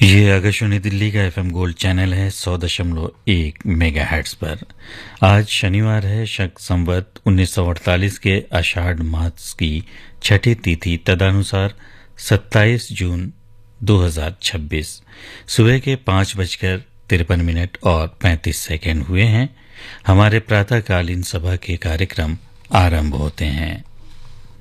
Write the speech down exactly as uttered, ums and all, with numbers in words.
ये आकाशवाणी दिल्ली का FM gold channel है सौ दशमलव एक मेगा हर्ट्ज पर। आज शनिवार है, शक संवत उन्नीस सौ अड़तालीस के आषाढ़ मास की छठी तिथि तदनुसार सत्ताईस जून दो हज़ार छब्बीस। सुबह के पाँच बजकर तिरपन मिनट और पैंतीस सेकंड हुए हैं। हमारे प्रातःकालीन सभा के कार्यक्रम आरंभ होते हैं।